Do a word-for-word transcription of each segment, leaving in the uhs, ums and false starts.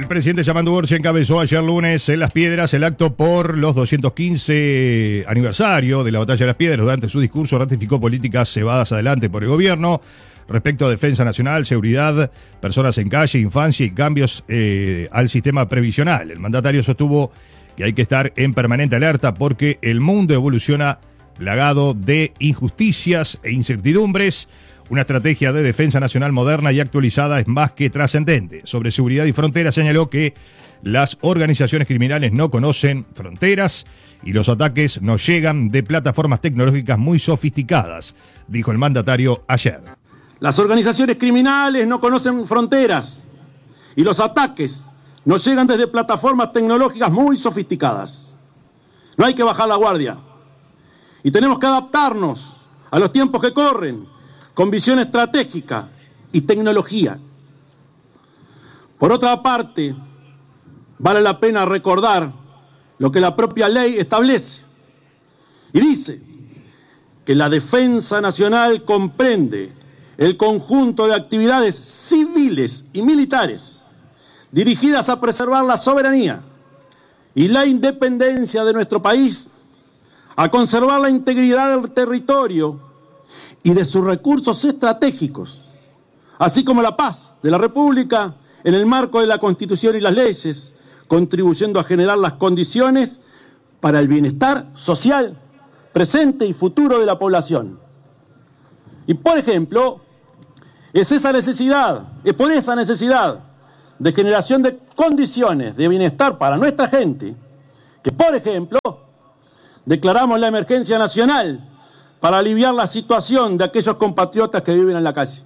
presidente Yamandu Orsi encabezó ayer lunes en Las Piedras el acto por los doscientos quince aniversario de la Batalla de Las Piedras. Durante su discurso ratificó políticas llevadas adelante por el gobierno respecto a defensa nacional, seguridad, personas en calle, infancia y cambios eh, al sistema previsional. El mandatario sostuvo que hay que estar en permanente alerta porque el mundo evoluciona plagado de injusticias e incertidumbres. Una estrategia de defensa nacional moderna y actualizada es más que trascendente. Sobre seguridad y fronteras señaló que las organizaciones criminales no conocen fronteras y los ataques nos llegan de plataformas tecnológicas muy sofisticadas, dijo el mandatario ayer. Las organizaciones criminales no conocen fronteras y los ataques nos llegan desde plataformas tecnológicas muy sofisticadas. No hay que bajar la guardia y tenemos que adaptarnos a los tiempos que corren, con visión estratégica y tecnología. Por otra parte, vale la pena recordar lo que la propia ley establece. Y dice que la defensa nacional comprende el conjunto de actividades civiles y militares dirigidas a preservar la soberanía y la independencia de nuestro país, a conservar la integridad del territorio y de sus recursos estratégicos, así como la paz de la República en el marco de la Constitución y las leyes, contribuyendo a generar las condiciones para el bienestar social, presente y futuro de la población. Y, por ejemplo, es esa necesidad, es por esa necesidad de generación de condiciones de bienestar para nuestra gente, que, por ejemplo, declaramos la emergencia nacional para aliviar la situación de aquellos compatriotas que viven en la calle.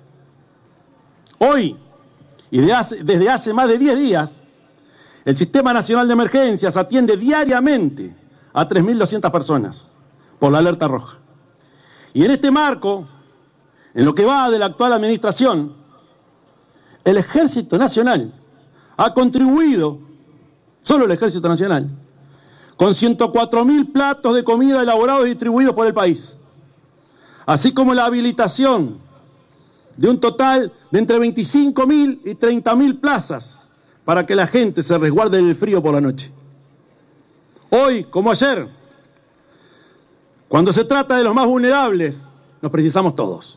Hoy, y de hace, desde hace más de diez días, el Sistema Nacional de Emergencias atiende diariamente a tres mil doscientas personas por la alerta roja. Y en este marco, en lo que va de la actual administración, el Ejército Nacional ha contribuido, solo el Ejército Nacional, con ciento cuatro mil platos de comida elaborados y distribuidos por el país, así como la habilitación de un total de entre veinticinco mil y treinta mil plazas para que la gente se resguarde del frío por la noche. Hoy, como ayer, cuando se trata de los más vulnerables, nos precisamos todos.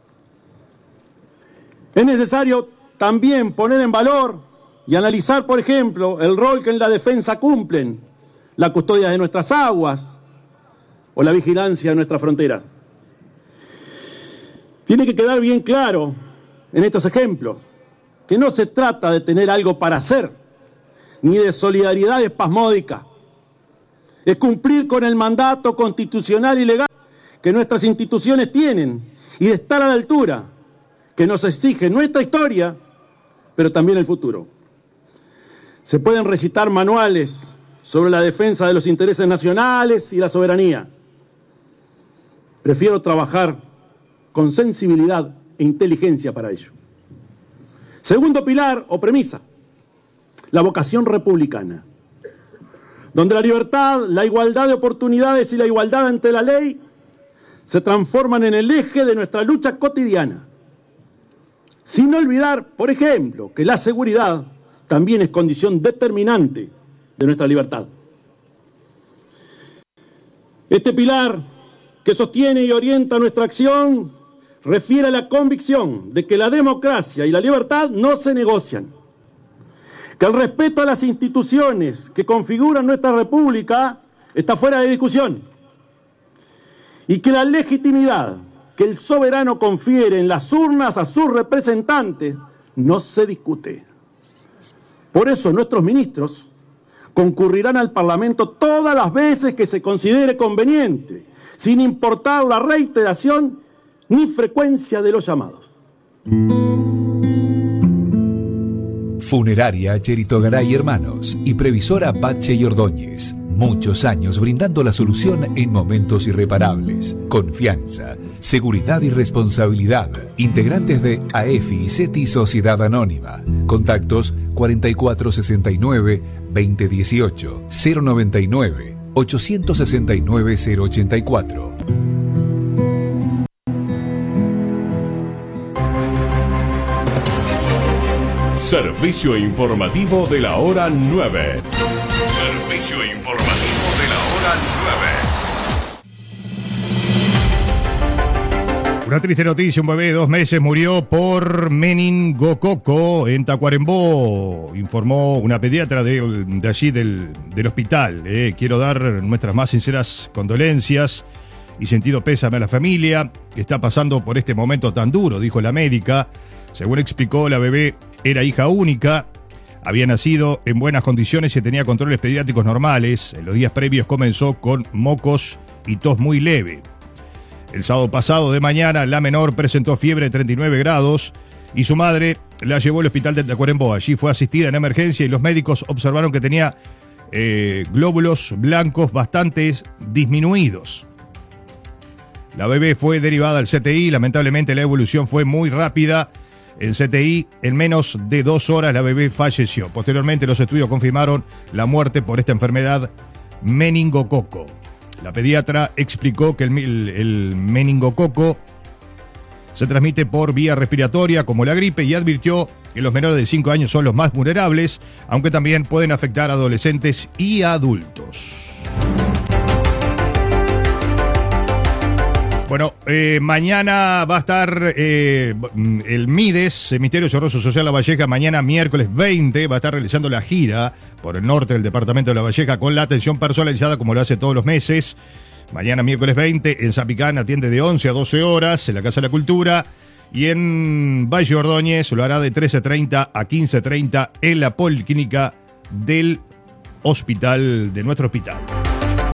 Es necesario también poner en valor y analizar, por ejemplo, el rol que en la defensa cumplen la custodia de nuestras aguas o la vigilancia de nuestras fronteras. Tiene que quedar bien claro en estos ejemplos que no se trata de tener algo para hacer, ni de solidaridad espasmódica. Es cumplir con el mandato constitucional y legal que nuestras instituciones tienen y de estar a la altura que nos exige nuestra historia, pero también el futuro. Se pueden recitar manuales sobre la defensa de los intereses nacionales y la soberanía. Prefiero trabajar con sensibilidad e inteligencia para ello. Segundo pilar o premisa, la vocación republicana, donde la libertad, la igualdad de oportunidades y la igualdad ante la ley se transforman en el eje de nuestra lucha cotidiana. Sin olvidar, por ejemplo, que la seguridad también es condición determinante de nuestra libertad. Este pilar que sostiene y orienta nuestra acción refiere a la convicción de que la democracia y la libertad no se negocian, que el respeto a las instituciones que configuran nuestra república está fuera de discusión y que la legitimidad que el soberano confiere en las urnas a sus representantes no se discute. Por eso nuestros ministros concurrirán al Parlamento todas las veces que se considere conveniente, sin importar la reiteración ni frecuencia de los llamados. Funeraria Cherito Garay Hermanos y Previsora Bache y Ordóñez. Muchos años brindando la solución en momentos irreparables. Confianza, seguridad y responsabilidad. Integrantes de A E F I y SETI Sociedad Anónima. Contactos cuarenta y cuatro sesenta y nueve veinte dieciocho, cero noventa y nueve ochocientos sesenta y nueve cero ochenta y cuatro. Servicio informativo de la hora nueve. Servicio informativo de la hora nueve. Una triste noticia, un bebé de dos meses murió por meningococo en Tacuarembó, informó una pediatra de, de allí del, del hospital. Eh. Quiero dar nuestras más sinceras condolencias y sentido pésame a la familia que está pasando por este momento tan duro, dijo la médica. Según explicó, la bebé era hija única, había nacido en buenas condiciones y tenía controles pediátricos normales. En los días previos comenzó con mocos y tos muy leve. El sábado pasado de mañana, la menor presentó fiebre de treinta y nueve grados y su madre la llevó al hospital de Tacuarembó. Allí fue asistida en emergencia y los médicos observaron que tenía eh, glóbulos blancos bastante disminuidos. La bebé fue derivada al C T I. Lamentablemente la evolución fue muy rápida. En C T I, en menos de dos horas, la bebé falleció. Posteriormente, los estudios confirmaron la muerte por esta enfermedad meningococo. La pediatra explicó que el, el, el meningococo se transmite por vía respiratoria como la gripe y advirtió que los menores de cinco años son los más vulnerables, aunque también pueden afectar a adolescentes y adultos. Bueno, eh, mañana va a estar eh, el MIDES, el Ministerio de Desarrollo Social La Valleja, mañana miércoles veinte, va a estar realizando la gira por el norte del departamento de La Valleja con la atención personalizada como lo hace todos los meses. Mañana miércoles veinte en Zapicán atiende de once a doce horas en la Casa de la Cultura y en Valle Ordóñez lo hará de trece treinta a quince treinta en la Policlínica del hospital, de nuestro hospital.